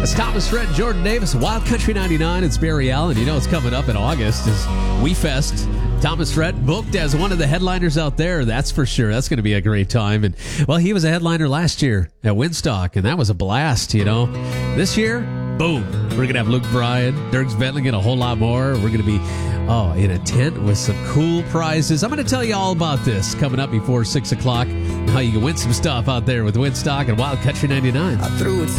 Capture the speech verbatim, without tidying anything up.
It's Thomas Rhett and Jordan Davis, Wild Country ninety-nine. It's Barry Allen. You know what's coming up in August is We Fest. Thomas Rhett booked as one of the headliners out there. That's for sure. That's going to be a great time. And, well, he was a headliner last year at Woodstock, and that was a blast, you know. This year, boom, we're going to have Luke Bryan, Dierks Bentley, and a whole lot more. We're going to be, oh, in a tent with some cool prizes. I'm going to tell you all about this coming up before six o'clock, how you can win some stuff out there with Woodstock and Wild Country ninety-nine. I threw it